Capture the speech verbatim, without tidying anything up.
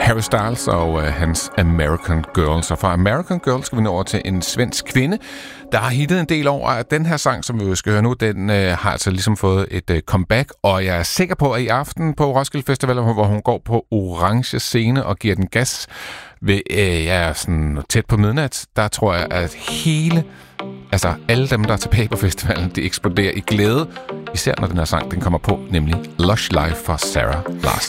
Harry Styles og uh, hans American Girls. Og fra American Girls skal vi nå over til en svensk kvinde, der har hittet en del over, at den her sang, som vi skal høre nu, den uh, har altså ligesom fået et uh, comeback. Og jeg er sikker på, at i aften på Roskilde Festival, hvor hun går på orange scene og giver den gas ved uh, ja, sådan tæt på midnat, der tror jeg, at hele, altså alle dem, der er tilbage på festivalen, de eksploderer i glæde. Især når den her sang, den kommer på, nemlig Lush Life for Sarah Larsson.